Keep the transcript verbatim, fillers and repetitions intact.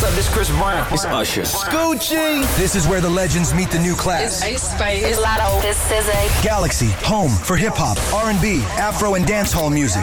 up? This Chris Brown. It's Usher. Scoochie. This is where the legends meet the new class. It's Ace Spice. It's Lotto. This is a Galaxy, home for hip-hop, R and B, Afro, and dancehall music.